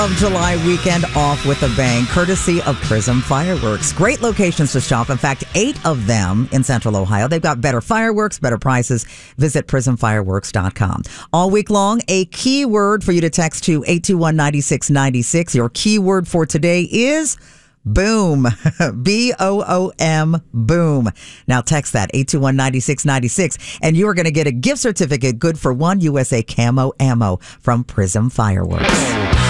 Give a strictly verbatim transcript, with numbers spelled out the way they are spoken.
Of July weekend off with a bang, courtesy of Prism Fireworks. Great locations to shop. In fact, eight of them in Central Ohio. They've got better fireworks, better prices. Visit prism fireworks dot com. All week long, a keyword for you to text to eight two one, nine six nine six. Your keyword for today is boom. B O O M, boom. Now text that eight two one, nine six nine six and you are going to get a gift certificate good for one U S A Camo ammo from Prism Fireworks.